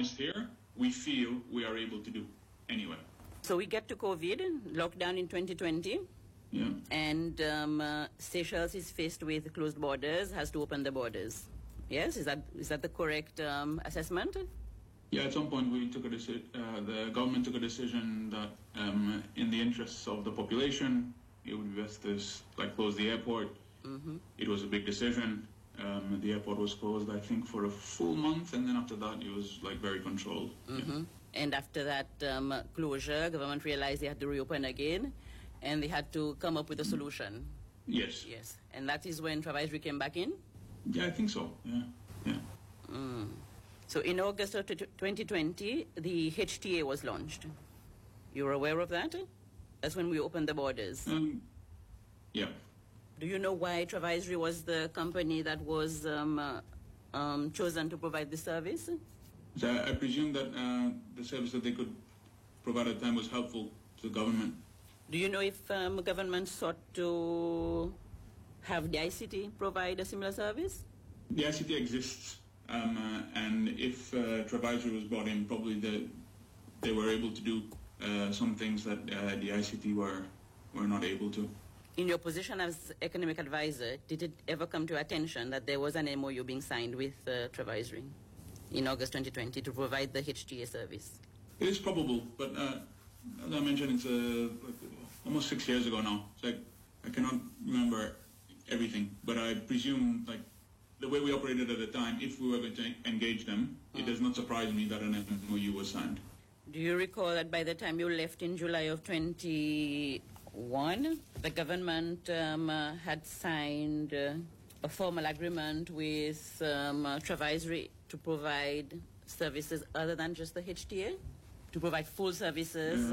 promised here, we feel we are able to do anyway. So we get to COVID, lockdown in 2020. Yeah. And Seychelles is faced with closed borders, has to open the borders. Yes, is that the correct assessment? Yeah, at some point we took the government took a decision that in the interests of the population, it would be best to close the airport. Mm-hmm. It was a big decision. The airport was closed, I think, for a full month, and then after that it was very controlled. Mm-hmm. Yeah. And after that closure, government realized they had to reopen again, and they had to come up with a solution. Yes. Yes. And that is when Travaisry came back in? Yeah, I think so. Yeah. So in August of 2020, the HTA was launched. You were aware of that? That's when we opened the borders. Yeah. Do you know why Travaisry was the company that was chosen to provide the service? So I presume that the service that they could provide at the time was helpful to the government. Do you know if government sought to have the ICT provide a similar service? The ICT exists, and if Travaisry was brought in, probably they were able to do some things that the ICT were not able to. In your position as economic advisor, did it ever come to your attention that there was an MOU being signed with Travaisry in August 2020 to provide the HTA service? It is probable, but as I mentioned, it's almost 6 years ago now. So I cannot remember everything, but I presume the way we operated at the time, if we were going to engage them, it does not surprise me that an MOU was signed. Do you recall that by the time you left in July of 2021, the government had signed a formal agreement with Travaisry to provide services other than just the HTA? To provide full services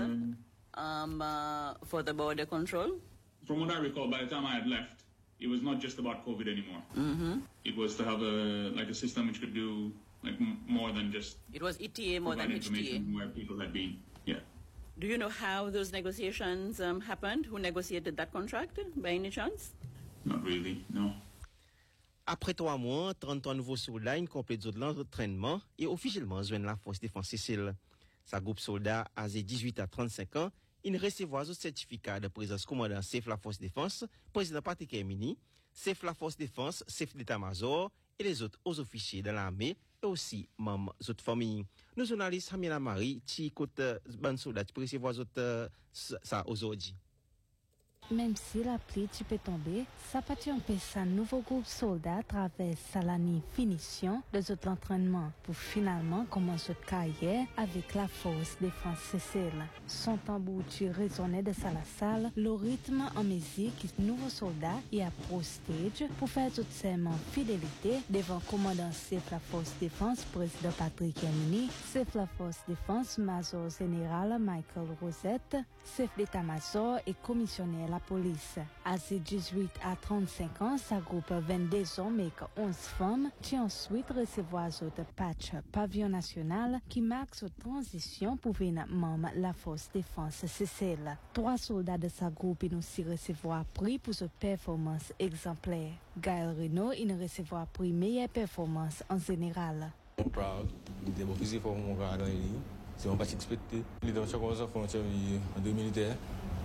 for the border control? From what I recall, by the time I had left, it was not just about COVID anymore. Mm-hmm. It was to have a system which could do more than just. It was ETA more than HTA. Where people had been. Yeah. Do you know how those negotiations happened? Who negotiated that contract, by any chance? Not really, no. Après 3 mois, 33 nouveaux soldats, une complète zone d'entraînement et officiellement joignent la force défense Seychelles. Sa groupe soldat âgé 18 à 35 ans, il recevoir un certificat de présence commandant chef la force défense, président Patrick Hermini, chef la force défense, chef d'état-major et les autres aux officiers de l'armée et aussi membres d'autres familles. Nos journalistes Hamila Marie, qui écoute ban soldat, qui peut recevoir ça aujourd'hui. Même si la pluie peut tomber, ça peut empêcher un nouveau groupe soldat traverse la finition de cet entraînement pour finalement commencer une carrière avec la force défense Seychelles. Son tambour résonnait de salle à salle, le rythme en musique, nouveau soldat et à pro stage pour faire tout serment fidélité devant commandant chef la force défense président Patrick Hermini, chef la force défense major général Michael Rosette, chef d'état-major et commissionnaire la police. Âgé 18 à 35 ans, ça groupe 22 hommes et 11 femmes qui ensuite recevoir le patch pavillon national qui marque sa transition pour venir membre la force défense Seychelles. 3 soldats de sa groupe nous aussi recevoir prix pour sa performance exemplaire. Gaël Renault il recevoir prix meilleure performance en général. I'm proud. Des officiers pour mon gars dans les c'est un parti expecté. Les dans chaque frontière en 2 militaires.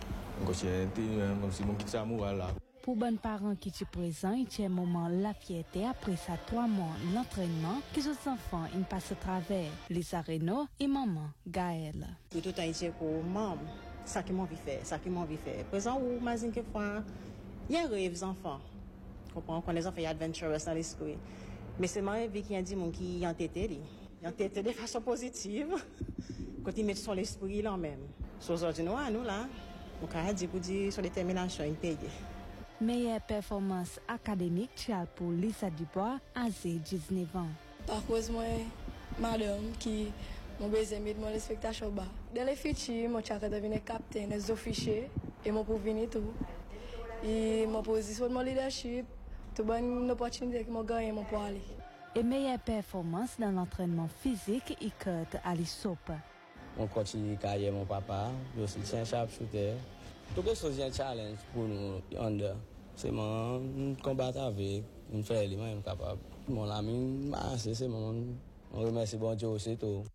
Pour bon parents qui sont présents, il y a un moment la fierté après ça 3 mois l'entraînement que les enfants ils passent à travers les arénos et maman Gaëlle. Tout le temps il pour maman ça qui m'ont vu faire. Présent ou imagine que fois il y a rêve enfants. Comprends quand les enfants y adventurous dans l'esprit. Mais c'est ma vie qui a dit mon qui entêté de façon positive. Quand ils mettent sur l'esprit là même. Sur aujourd'hui nous là on a dit pour dire sur détermination une paye. Meilleure performance académique pour Lisa Dubois, âgée 19 ans. Par cause moi, madame qui mon besoin de mon expectation bas. Dans les futurs, mon chaka devenir capitaine des officiers et mon pour venir tout. Et mon position de mon leadership, tout bonne opportunité que mon gagner mon pour aller. Et meilleure performance dans l'entraînement physique et Kurt Alisop. On continue carrière mon papa, je aussi tiens sharpshooter. Tout que c'est un challenge pour nous under. C'est mon combattre avec, on fait les mains capable. Mon ami, c'est mon on remercie bon Dieu c'est tout.